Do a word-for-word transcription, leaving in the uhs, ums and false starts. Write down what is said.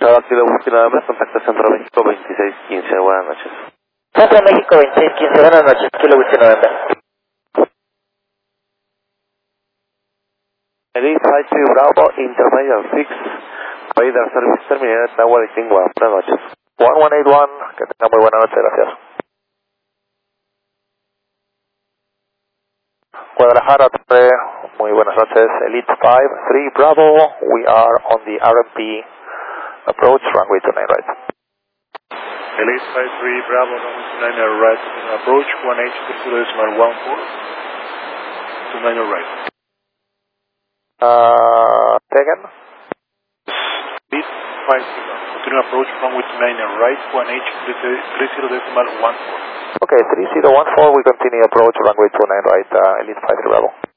Cada kilo búsqueda November, contacto Centro México veintiséis quince, buenas noches. Centro México veintiséis quince, buenas noches, kilo búsqueda November. Elite five three Bravo, Intermediate six, Radar Service Terminal, Tower de Kingwa, buenas noches. one one eight one, que tenga muy buena noche, gracias. Guadalajara, muy buenas noches, Elite five three Bravo, we are on the R M P approach, runway two nine right. Elite five three Bravo, runway two nine right, approach one H zero decimal one four, two nine right. Uh, say again? Elite five three Bravo, continue approach runway two nine right, one H three zero decimal one four. Okay, three zero one four, we continue approach runway two nine right, uh, Elite five three Bravo.